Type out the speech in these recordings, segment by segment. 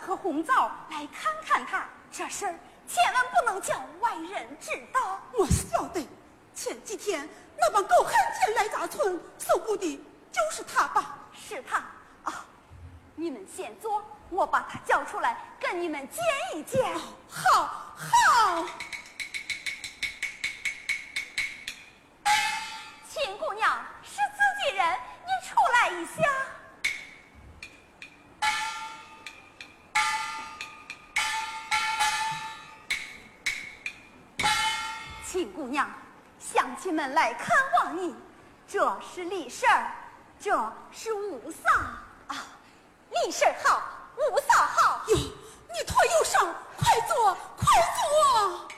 和红枣来看看他，这事儿千万不能叫外人知道。 我晓得，前几天那帮狗汉奸来咱村搜捕的就是他吧？ 是他啊！你们先坐，我把他叫出来跟你们见一见。 好，好。 秦姑娘是自己人，你出来一下。秦姑娘，乡亲们来看望你，这是李婶儿，这是五嫂啊。李婶儿好，五嫂好。 哟，你托有伤，快坐，快坐。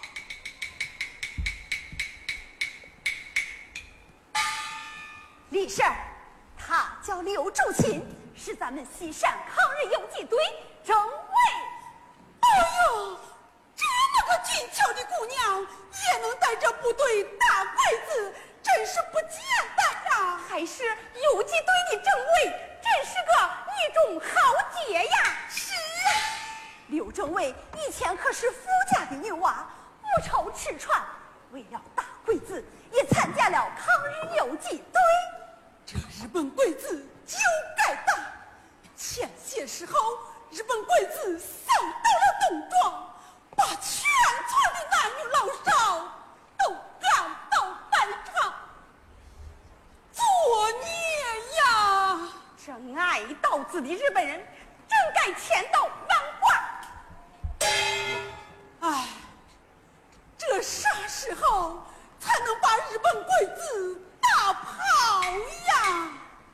李婶儿，他叫刘祝琴，是咱们西山抗日游击队政委。 哎呦，这么个俊俏的姑娘也能带着部队打鬼子，真是不简单呀！ 还是游击队的政委，真是个一种豪杰呀！ 是， 刘政委以前可是富家的女娃，不愁吃穿，为了打鬼子，也参加了抗日游击队。 这日本鬼子就该打！前些时候，日本鬼子扫到了东庄，把全村的男女老少都赶到板场作孽呀！ 这爱刀子的日本人，真该千刀万剐！ 哎，这啥时候才能把日本鬼子打跑呀？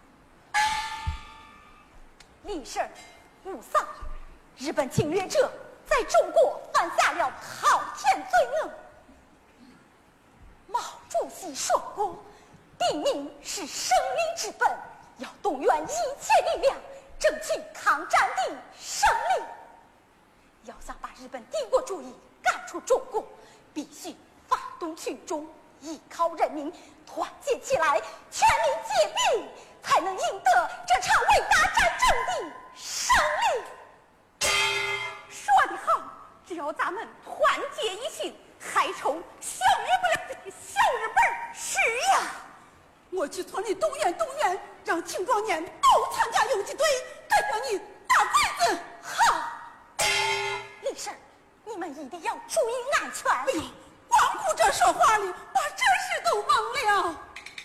李婶儿，五嫂，日本侵略者在中国犯下了滔天罪恶。毛主席说过，敌民是生灵之本，要动员一切力量，争取抗战的胜利。要想把日本帝国主义赶出中国，必须发动群众，依靠人民，团结起来，全民皆兵，才能赢得这场伟大战争的胜利。说得好，只要咱们团结一心，还愁消灭不了这个小日本是呀！ 我去村里动员，让青壮年都参加游击队，跟着你打鬼子。 好，李婶，你们一定要注意安全。 哎呦，光顾着说话里，把这事都忘了。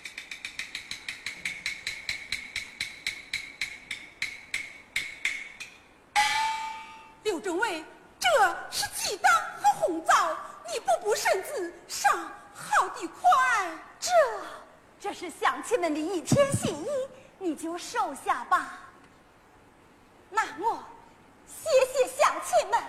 刘政委，这是鸡蛋和红枣，你步步身子上好的快。 这是乡亲们的一片心意，你就收下吧。那我谢谢乡亲们。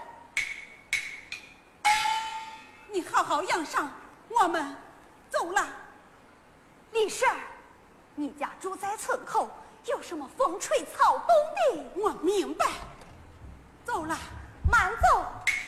你好好养伤，我们走了。 李婶儿，你家住在村口，有什么风吹草动的？ 我明白。走了， 慢走。